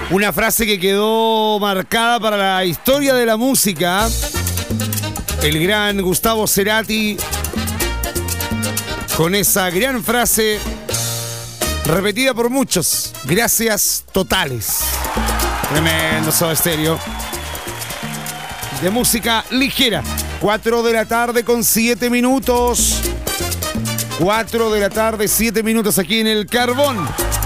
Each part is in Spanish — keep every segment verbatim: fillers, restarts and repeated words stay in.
Una frase que quedó marcada para la historia de la música. El gran Gustavo Cerati, con esa gran frase repetida por muchos: gracias totales. Tremendo Soda Stereo. De música ligera. cuatro de la tarde con siete minutos. cuatro de la tarde, siete minutos aquí en el Carbón.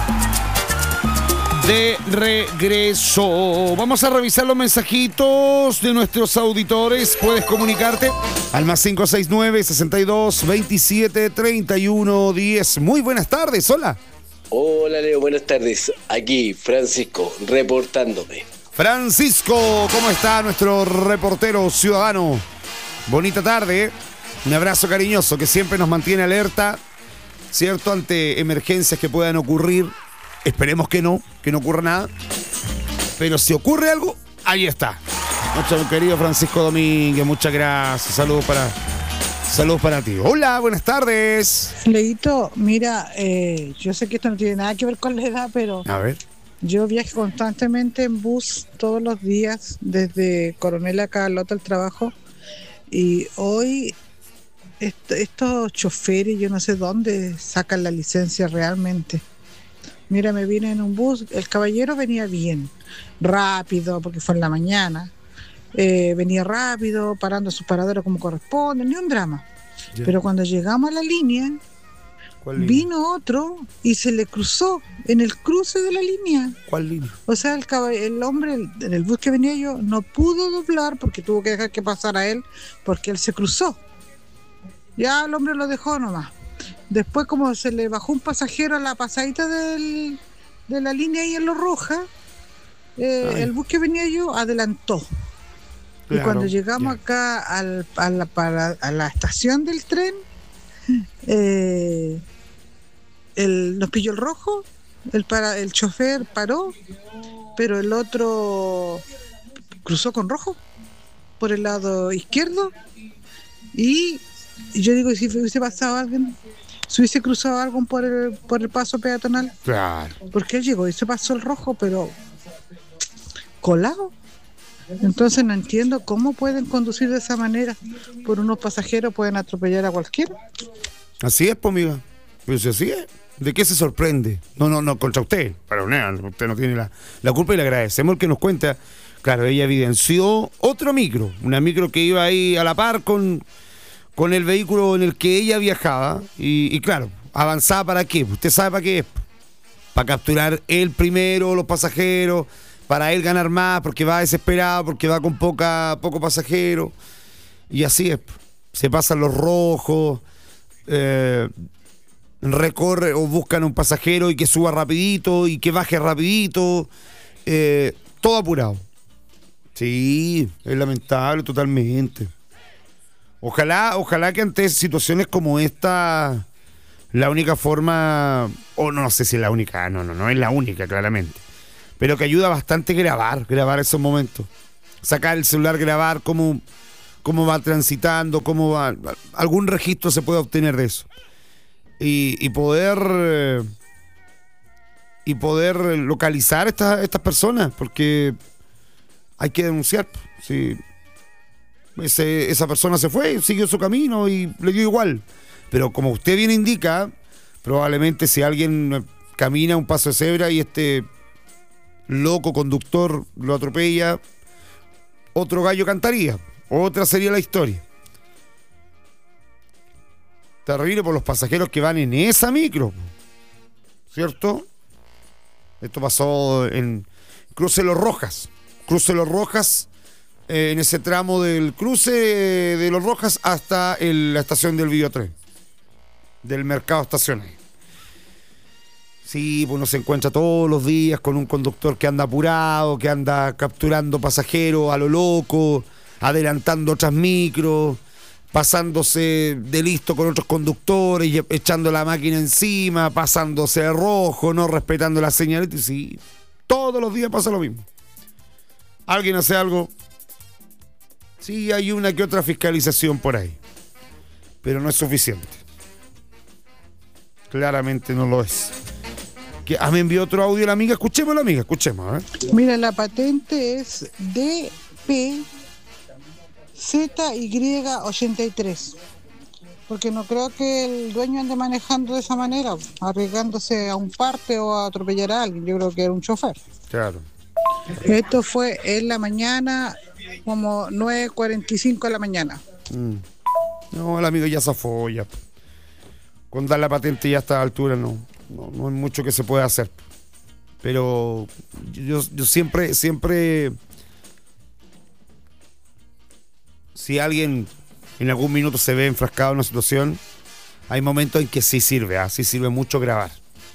De regreso. Vamos a revisar los mensajitos de nuestros auditores. Puedes comunicarte al más cinco seis nueve, sesenta y dos, veintisiete, treinta y uno, diez. Muy buenas tardes, hola. Hola Leo, buenas tardes. Aquí Francisco, reportándome. Francisco, ¿cómo está nuestro reportero ciudadano? Bonita tarde, ¿eh? Un abrazo cariñoso que siempre nos mantiene alerta, ¿cierto? Ante emergencias que puedan ocurrir. Esperemos que no, que no ocurra nada. Pero si ocurre algo, ahí está. Nuestro querido Francisco Domínguez, muchas gracias. Saludos para, saludos para ti. Hola, buenas tardes. Leito, mira, eh, yo sé que esto no tiene nada que ver con la edad, pero A ver. yo viajo constantemente en bus todos los días, desde Coronel a Carlota al trabajo. Y hoy est- estos choferes, yo no sé dónde sacan la licencia realmente. Mira, me vine en un bus, el caballero venía bien, rápido, porque fue en la mañana, eh, venía rápido, parando su paradero como corresponde, ni un drama. Ya. Pero cuando llegamos a la línea, ¿Cuál línea? vino otro y se le cruzó en el cruce de la línea. ¿Cuál línea? O sea, el, cab- el hombre el- en el bus que venía yo no pudo doblar porque tuvo que dejar que pasara él, porque él se cruzó. Ya el hombre lo dejó nomás. Después, como se le bajó un pasajero a la pasadita del, de la línea ahí en Los Rojas, eh, Ay. el bus que venía yo adelantó. Y Claro, cuando llegamos ya. acá al, a, la, para- a la estación del tren, eh, el, nos pilló el rojo, el, para, el chofer paró, pero el otro cruzó con rojo por el lado izquierdo. Y yo digo, si hubiese pasado alguien, si hubiese cruzado algo por el, por el paso peatonal, Claro. porque él llegó y se pasó el rojo, pero colado. Entonces no entiendo cómo pueden conducir de esa manera. Por unos pasajeros pueden atropellar a cualquiera. Así es, pues, amiga. Pero si así es, ¿de qué se sorprende? No, no, no, contra usted. Para nada, usted no tiene la, la culpa y le agradecemos el que nos cuenta. Claro, ella evidenció otro micro, una micro que iba ahí a la par con, con el vehículo en el que ella viajaba. Y, y claro, avanzaba ¿para qué? Usted sabe para qué es. Para capturar él primero, los pasajeros, para él ganar más, porque va desesperado, porque va con poca poco pasajero. Y así es. Se pasan los rojos, eh, recorre o buscan un pasajero y que suba rapidito y que baje rapidito, eh, todo apurado. Sí, es lamentable totalmente. Ojalá, ojalá que ante situaciones como esta, la única forma, o no, no sé si es la única, no, no, no es la única, claramente, pero que ayuda bastante grabar, grabar esos momentos. Sacar el celular, grabar cómo, cómo va transitando, cómo va, algún registro se puede obtener de eso. Y, y poder eh, y poder localizar estas estas personas, porque hay que denunciar. Si ese, esa persona se fue, siguió su camino y le dio igual. Pero como usted bien indica, probablemente si alguien camina un paso de cebra y este loco conductor lo atropella, otro gallo cantaría, otra sería la historia. Terrible por los pasajeros que van en esa micro, ¿cierto? Esto pasó en Cruce Los Rojas. Cruce Los Rojas, eh, en ese tramo del cruce de Los Rojas hasta el- la estación del Videotren, del Mercado Estaciones. Sí, pues uno se encuentra todos los días con un conductor que anda apurado, que anda capturando pasajeros a lo loco, adelantando otras micros, pasándose de listo con otros conductores y echando la máquina encima, pasándose de rojo, no respetando la señaleta. Y sí, todos los días pasa lo mismo. Alguien hace algo, sí hay una que otra fiscalización por ahí, pero no es suficiente. Claramente no lo es. Que, ah, me envió otro audio la amiga. Escuchemos la amiga, escuchemos. ¿eh? Mira, la patente es D P Z Y ochenta y tres. Porque no creo que el dueño ande manejando de esa manera, arriesgándose a un parte o a atropellar a alguien. Yo creo que era un chofer. Claro. Esto fue en la mañana, como nueve cuarenta y cinco de la mañana. Mm. No, el amigo ya zafó, ya. Con dar la patente ya a esta altura no, no, no hay mucho que se pueda hacer. Pero yo, yo siempre, siempre, si alguien en algún minuto se ve enfrascado en una situación, hay momentos en que sí sirve, ¿eh? Sí sirve mucho grabar.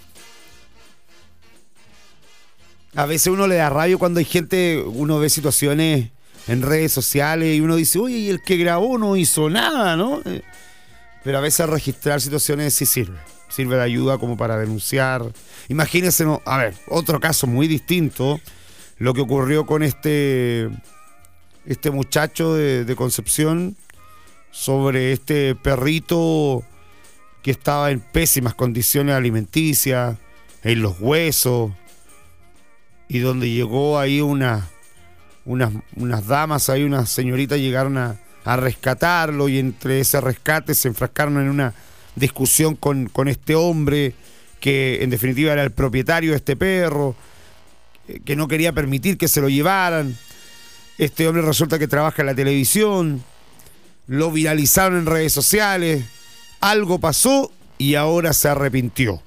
A veces uno le da rabia cuando hay gente, uno ve situaciones en redes sociales y uno dice, oye, y el que grabó no hizo nada, ¿no? Pero a veces registrar situaciones sí sirve. Sirve de ayuda como para denunciar. Imagínense, no, a ver, otro caso muy distinto, lo que ocurrió con este, este muchacho de, de Concepción, sobre este perrito que estaba en pésimas condiciones alimenticias, en los huesos, y donde llegó ahí una, unas, unas damas, ahí unas señoritas llegaron a, a rescatarlo, y entre ese rescate se enfrascaron en una discusión con, con este hombre que en definitiva era el propietario de este perro, que no quería permitir que se lo llevaran. Este hombre resulta que trabaja en la televisión, lo viralizaron en redes sociales, algo pasó y ahora se arrepintió.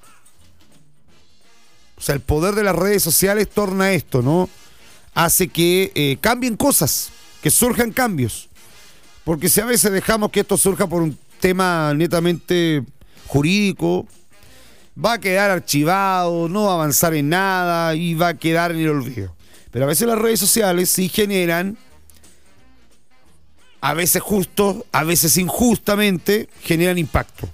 O sea, el poder de las redes sociales torna esto, ¿no? Hace que eh, cambien cosas, que surjan cambios. Porque si a veces dejamos que esto surja por un tema netamente jurídico, va a quedar archivado, no va a avanzar en nada y va a quedar en el olvido. Pero a veces las redes sociales sí generan, a veces justo, a veces injustamente, generan impacto.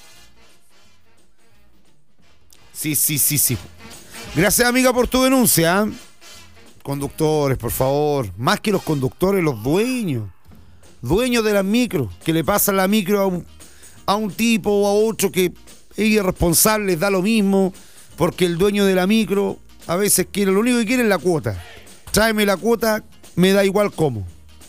Sí, sí, sí, sí. Gracias, amiga, por tu denuncia. Conductores, por favor. Más que los conductores, los dueños. Dueños de las micros, que le pasan la micro a un, a un tipo o a otro que es irresponsable, les da lo mismo, porque el dueño de la micro a veces quiere, lo único que quiere es la cuota. Tráeme la cuota, me da igual cómo.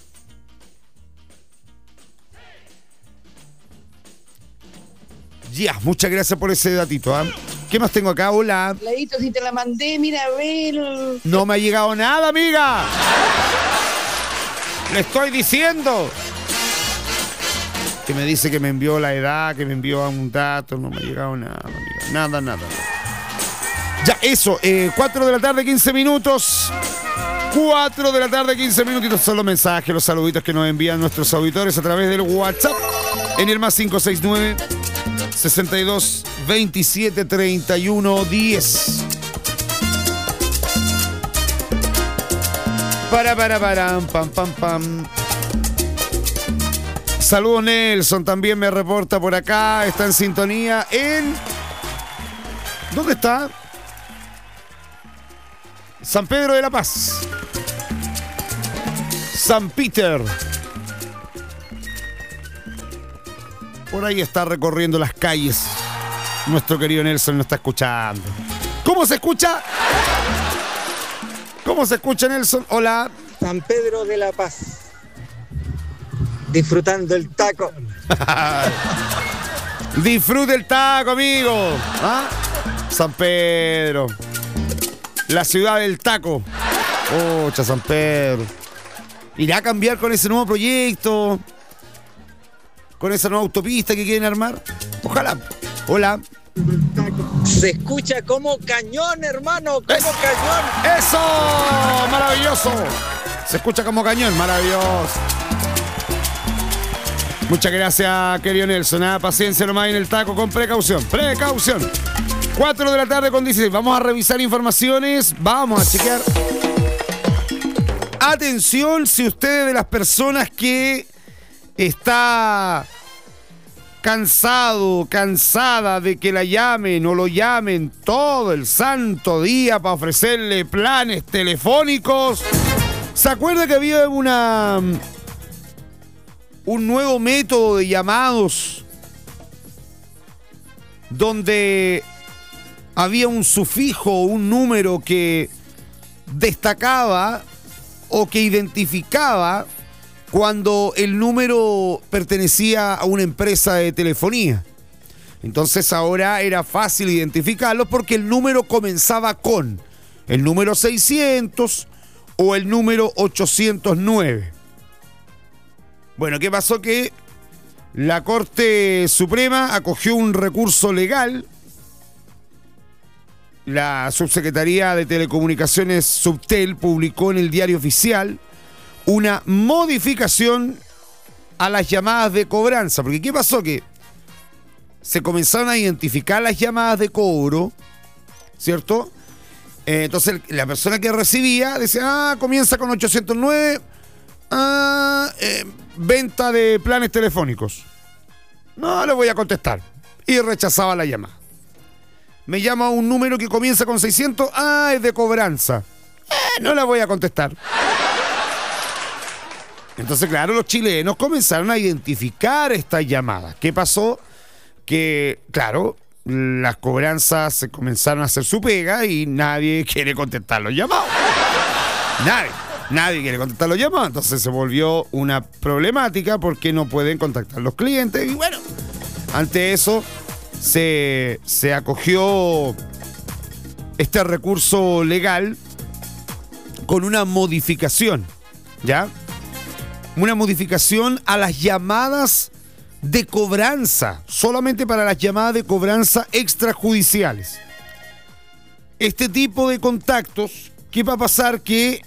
Ya, muchas gracias por ese datito. ¿eh? ¿Qué más tengo acá? Hola. Ladito, si te la mandé, mira, a ver. No me ha llegado nada, amiga. Le estoy diciendo. Que me dice que me envió la edad, que me envió un dato. No me ha llegado nada, amiga. Nada, nada. Ya, eso. Eh, cuatro de la tarde, quince minutos. cuatro de la tarde, quince minutitos. Son los mensajes, los saluditos que nos envían nuestros auditores a través del WhatsApp. En el más cinco seis nueve, sesenta y dos, veintisiete, treinta y uno, diez. Para, para, para, pam, pam, pam. Saludos, Nelson, también me reporta por acá, está en sintonía en... ¿Dónde está? San Pedro de la Paz. San Peter. Por ahí está recorriendo las calles. Nuestro querido Nelson nos está escuchando. ¿Cómo se escucha? ¿Cómo se escucha, Nelson? Hola. San Pedro de la Paz. Disfrutando el taco. Disfrute el taco, amigo. ¿Ah? San Pedro. La ciudad del taco. Ocha, San Pedro. ¿Irá a cambiar con ese nuevo proyecto? ¿Con esa nueva autopista que quieren armar? Ojalá. Hola. Se escucha como cañón, hermano, como es, cañón. ¡Eso! ¡Maravilloso! Se escucha como cañón, maravilloso. Muchas gracias, querido Nelson. ¿eh? Paciencia nomás en el taco, con precaución. Precaución. cuatro de la tarde con dieciséis. Vamos a revisar informaciones. Vamos a chequear. Atención, si usted es de las personas que está cansado, cansada de que la llamen o lo llamen todo el santo día para ofrecerle planes telefónicos. ¿Se acuerda que había una un nuevo método de llamados donde había un sufijo, un número que destacaba o que identificaba cuando el número pertenecía a una empresa de telefonía. Entonces ahora era fácil identificarlo porque el número comenzaba con el número seiscientos o el número ochocientos nueve. Bueno, ¿qué pasó? Que la Corte Suprema acogió un recurso legal. La Subsecretaría de Telecomunicaciones, Subtel, publicó en el Diario Oficial una modificación a las llamadas de cobranza. Porque ¿qué pasó? Que se comenzaron a identificar las llamadas de cobro, ¿cierto? Eh, entonces la persona que recibía decía, ah, comienza con ochocientos nueve, ah, eh, venta de planes telefónicos. No le voy a contestar. Y rechazaba la llamada. Me llama un número que comienza con seiscientos, ah, es de cobranza. Eh, no le voy a contestar. Entonces, claro, los chilenos comenzaron a identificar estas llamadas. ¿Qué pasó? Que, claro, las cobranzas se comenzaron a hacer su pega y nadie quiere contestar los llamados. Nadie, nadie quiere contestar los llamados. Entonces se volvió una problemática porque no pueden contactar los clientes. Y bueno, ante eso se, se acogió este recurso legal con una modificación, ¿ya? Una modificación a las llamadas de cobranza, solamente para las llamadas de cobranza extrajudiciales. Este tipo de contactos, ¿qué va a pasar? Que,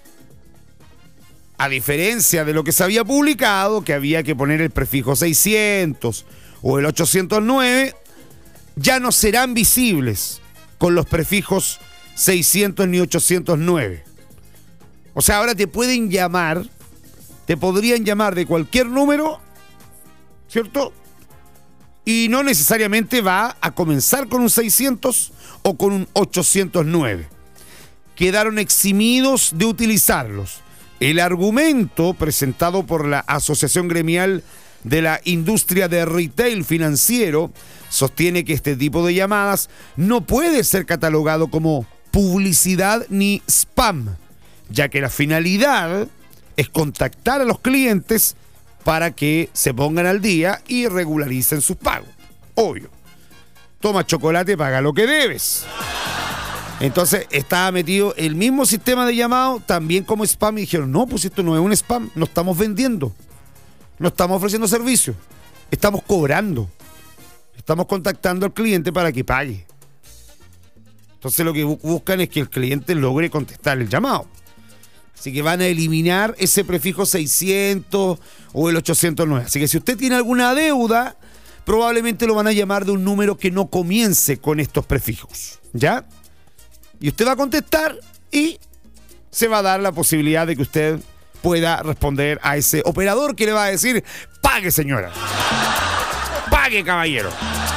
a diferencia de lo que se había publicado, que había que poner el prefijo seiscientos o el ochocientos nueve, ya no serán visibles con los prefijos seiscientos ni ochocientos nueve. O sea, ahora te pueden llamar, te podrían llamar de cualquier número, ¿cierto? Y no necesariamente va a comenzar con un seiscientos o con un ochocientos nueve. Quedaron eximidos de utilizarlos. El argumento presentado por la Asociación Gremial de la Industria de Retail Financiero sostiene que este tipo de llamadas no puede ser catalogado como publicidad ni spam, ya que la finalidad es contactar a los clientes para que se pongan al día y regularicen sus pagos. Obvio. Toma chocolate, paga lo que debes. Entonces estaba metido el mismo sistema de llamado también como spam y dijeron, no, pues esto no es un spam, no estamos vendiendo, no estamos ofreciendo servicios, estamos cobrando, estamos contactando al cliente para que pague. Entonces lo que buscan es que el cliente logre contestar el llamado. Así que van a eliminar ese prefijo seiscientos o el ochocientos nueve. Así que si usted tiene alguna deuda, probablemente lo van a llamar de un número que no comience con estos prefijos, ¿ya? Y usted va a contestar y se va a dar la posibilidad de que usted pueda responder a ese operador que le va a decir, pague señora, pague caballero.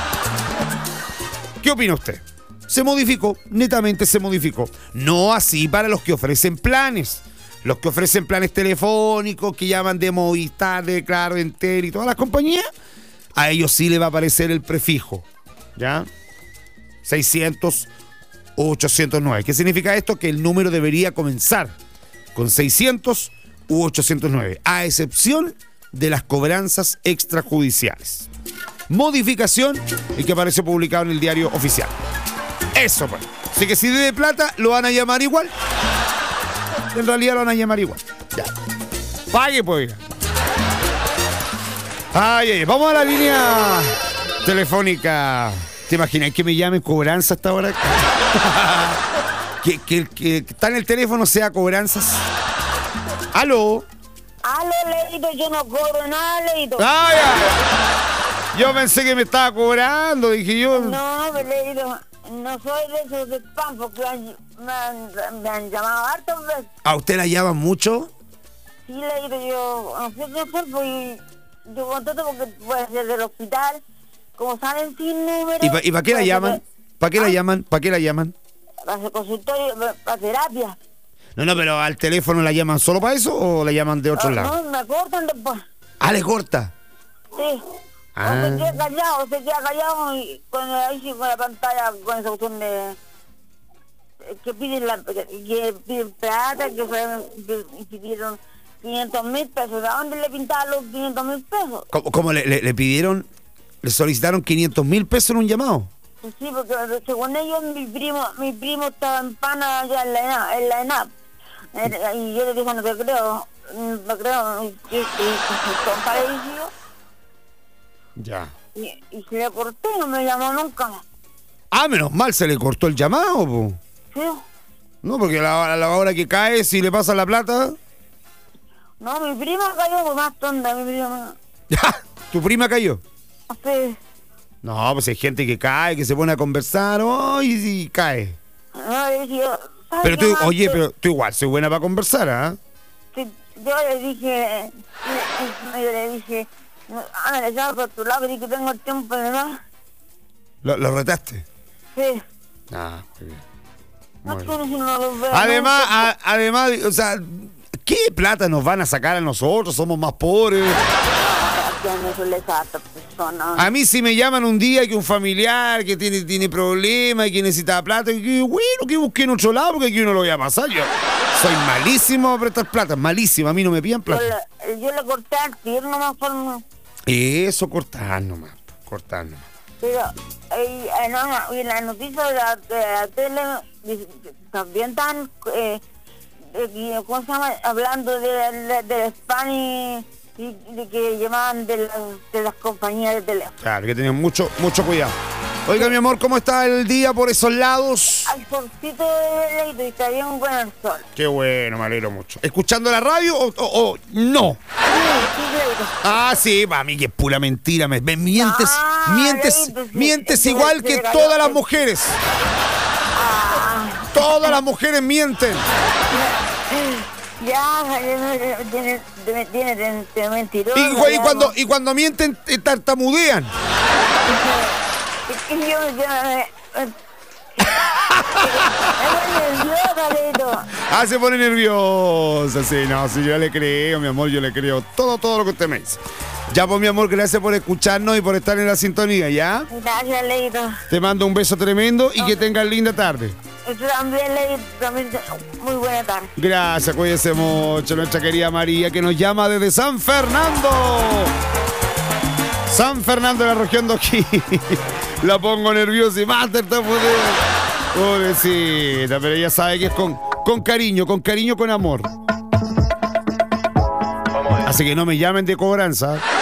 ¿Qué opina usted? Se modificó, netamente se modificó. No así para los que ofrecen planes. Los que ofrecen planes telefónicos, que llaman de Movistar, de Claro, de Entel y todas las compañías, a ellos sí le va a aparecer el prefijo, ¿ya? seiscientos o ochocientos nueve. ¿Qué significa esto? Que el número debería comenzar con seiscientos u ochocientos nueve, a excepción de las cobranzas extrajudiciales. Modificación y que aparece publicado en el Diario Oficial. Eso, pues. Así que si debe plata, lo van a llamar igual. En realidad lo van a llamar igual. Ya. Pague, pues. Ay, ay, vamos a la línea telefónica. ¿Te imaginas que me llamen cobranza hasta ahora? que, que, que está en el teléfono sea cobranzas. ¿Aló? Aló, Leito, yo no cobro nada, Leito. ¡Ay, ay! Yo pensé que me estaba cobrando, dije yo. No, Leito, no soy de esos de spam, porque me han, me han llamado hartas veces. ¿A usted la llaman mucho? Sí, Leito, yo no sé qué hacer, pues yo contesto porque puede ser del hospital, como salen sin número. ¿Y para pa qué la llaman? ¿Para qué ¿Ah? la llaman? ¿Para qué la llaman? Para hacer consultorio, para terapia. No, no, pero ¿al teléfono la llaman solo para eso o la llaman de otro ah, lado? No, me cortan después. ¿Ah, le corta? Sí. Ah. O se queda callado, se queda callado y con, ahí sí, con la pantalla, con esa cuestión de... que piden la que piden plata, que, fue, que pidieron quinientos mil pesos. ¿A dónde le pintaban los quinientos mil pesos? ¿Cómo, cómo le, le, le pidieron, le solicitaron quinientos mil pesos en un llamado? Pues sí, porque según ellos, mi primo mi primo estaba en pana allá en la ENAP. En la ENAP. Y yo le dije, no te creo, no creo, y, y, y, y compadre dijo, Ya. y, y se le corté, no me llamó nunca. Ah, menos mal se le cortó el llamado, po. ¿Sí? No, porque a la, a la hora que cae, si le pasa la plata... No, mi prima cayó con más tonta, mi prima. ¿Tu prima cayó? Sí. No, pues hay gente que cae, que se pone a conversar, oh, y, y cae. No, le dije, ¿sabes Pero qué tú, más? oye, Que- pero tú igual, soy buena para conversar, ¿ah? que yo le dije, le- yo le dije, Ana, le llamo por tu lado, que tengo el tiempo de más. ¿Lo, lo retaste? Sí. Ah, muy bien. No, Muy es bien. que no los veo Además, nunca. a- además, o sea, ¿qué plata nos van a sacar a nosotros? Somos más pobres. ¿A quién eso le saca a esta persona? A mí si me llaman un día que un familiar que tiene, tiene problemas y que necesita plata, y que bueno, que busque en otro lado porque aquí no lo voy a pasar. Yo soy malísimo para prestar plata, malísimo. A mí no me pidan Yo plata. le, yo le corté al tiro nomás por... Eso, cortar nomás, cortar nomás. Pero eh, eh, no, y en la noticia de la, de la tele dice que también están, eh, de- ¿cómo se llama? Hablando de, de, del spam y, y de que llamaban de, la- de las compañías de teléfono. Claro, que tener mucho, mucho cuidado. Oiga, mi amor, ¿cómo está el día por esos lados? Al solcito de leito y está bien bueno el sol. Qué bueno, me alegro mucho. ¿Escuchando la radio o, o- o no? Sí, sí, leito. Ah, sí, para mí que es pura mentira. Me, me mientes, Ah, mientes, Leito, sí. mientes Se- igual se que regaló. todas las mujeres. Todas las mujeres mienten. Ya, tiene, tiene, tiene, tiene, tiene mentiroso. Y, güey, y ya, cuando, no. y cuando mienten, eh, tartamudean. Es que yo, yo, eh, eh, me pone nerviosa, Leito. Ah, se pone nerviosa. Sí, no, sí, yo le creo, mi amor, yo le creo todo, todo lo que usted me dice. Ya, pues, mi amor, gracias por escucharnos y por estar en la sintonía, ¿ya? Gracias, Leito. Te mando un beso tremendo y que tengas linda tarde. Eso también, Leito, también, muy buena tarde. Gracias, cuídese mucho, nuestra querida María, que nos llama desde San Fernando. San Fernando de la región de aquí. La pongo nerviosa y más tartamudea. Pobrecita, pero ella sabe que es con, con cariño, con cariño, con amor. Así que no me llamen de cobranza.